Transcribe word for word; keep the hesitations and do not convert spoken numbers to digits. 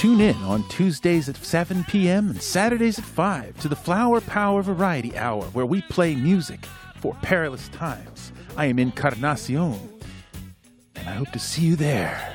Tune in on Tuesdays at seven p.m. and Saturdays at five to the Flower Power Variety Hour, where we play music for perilous times. I am Encarnacion, and I hope to see you there.